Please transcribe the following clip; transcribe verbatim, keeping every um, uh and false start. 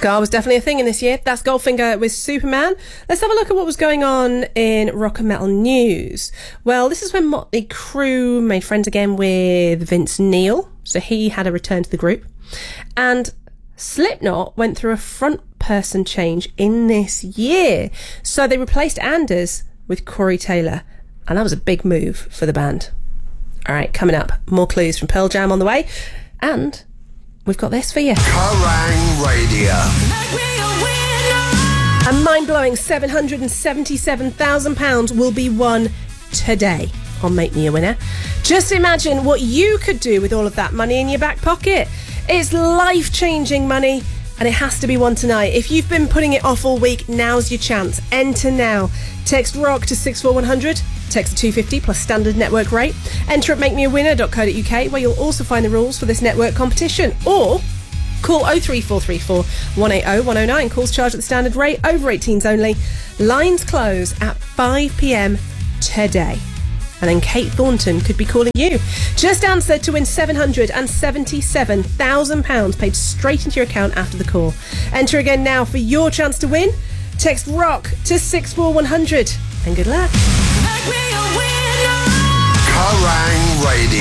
Ska was definitely a thing in this year. That's Goldfinger with Superman. Let's have a look at what was going on in rock and metal news. Well, this is when Motley Crue made friends again with Vince Neil. So he had a return to the group. And Slipknot went through a front person change in this year. So they replaced Anders with Corey Taylor. And that was a big move for the band. All right, coming up, more clues from Pearl Jam on the way. And we've got this for you. Kerrang Radio. A mind-blowing seven hundred seventy-seven thousand pounds will be won today on Make Me a Winner. Just imagine what you could do with all of that money in your back pocket. It's life-changing money, and it has to be won tonight. If you've been putting it off all week, now's your chance. Enter now. Text ROCK to six four one hundred. Text two fifty plus standard network rate. Enter at make me a winner dot co dot uk, where you'll also find the rules for this network competition. Or call oh three four three four, one eight oh, one oh nine. Calls charged at the standard rate. Over eighteens only. Lines close at five p.m. today. And then Kate Thornton could be calling you. Just answer to win seven hundred seventy-seven thousand pounds paid straight into your account after the call. Enter again now for your chance to win. Text ROCK to six four one hundred. And good luck. Kerrang Radio.